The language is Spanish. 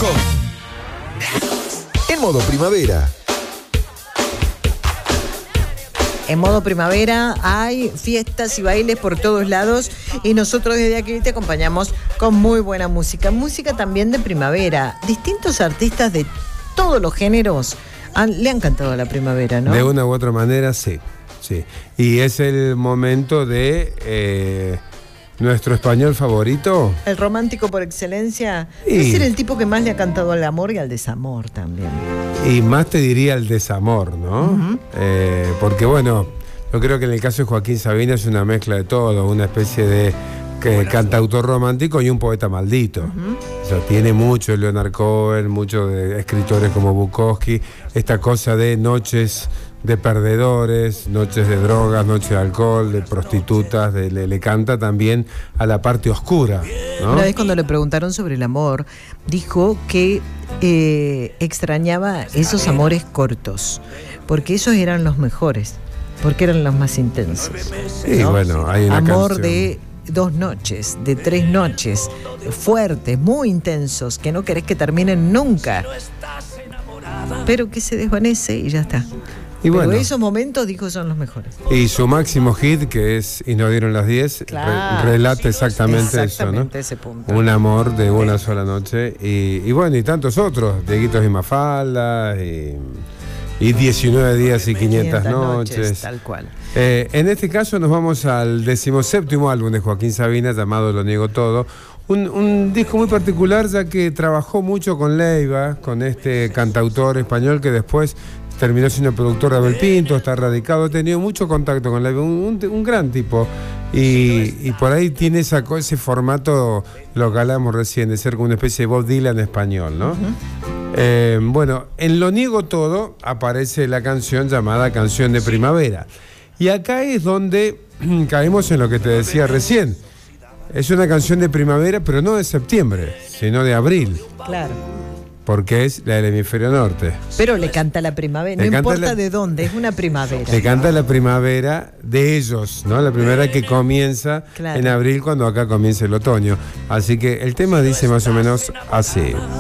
En modo primavera. En modo primavera hay fiestas y bailes por todos lados y nosotros desde aquí te acompañamos con muy buena música. Música también de primavera. Distintos artistas de todos los géneros le han cantado a la primavera, ¿no? De una u otra manera, sí. Y es el momento de nuestro español favorito. El romántico por excelencia. Y es el tipo que más le ha cantado al amor y al desamor también. Y más te diría el desamor, ¿no? Uh-huh. Porque bueno, yo creo que en el caso de Joaquín Sabina es una mezcla de todo, una especie de cantautor romántico y un poeta maldito. Uh-huh. O sea, tiene mucho de Leonard Cohen, mucho de escritores como Bukowski, esta cosa de noches de perdedores, noches de drogas, noches de alcohol, de prostitutas, le canta también a la parte oscura, ¿no? Una vez cuando le preguntaron sobre el amor, dijo que extrañaba esos amores cortos, porque esos eran los mejores, porque eran los más intensos, ¿no? Y bueno, hay una amor canción de 2 noches, de 3 noches, fuertes, muy intensos, que no querés que terminen nunca, pero que se desvanece y ya está. Y pero bueno, esos momentos, dijo, son los mejores. y su máximo hit, que es Y no dieron las 10, Claro. relata exactamente eso, ¿no? Ese punto. Un amor de una sola noche. Y bueno, y tantos otros, Dieguitos y Mafalda, y 19 días y 500 noches. Tal cual. En este caso nos vamos al 17º álbum de Joaquín Sabina, llamado Lo Niego Todo. Un disco muy particular, ya que trabajó mucho con Leiva, con este cantautor español que después terminó siendo productor de Abel Pinto, está radicado, ha tenido mucho contacto con Leiva, un gran tipo. Y por ahí tiene ese formato, lo que hablamos recién, de ser como una especie de Bob Dylan español, ¿no? Uh-huh. Bueno, en Lo Niego Todo aparece la canción llamada Canción de Primavera. Y acá es donde caemos en lo que te decía recién. Es una canción de primavera, pero no de septiembre, sino de abril. Claro. Porque es la del hemisferio norte. Pero le canta la primavera, no importa de dónde, es una primavera. Le canta la primavera de ellos, ¿no? La primavera que comienza en abril, cuando acá comienza el otoño. Así que el tema dice más o menos así.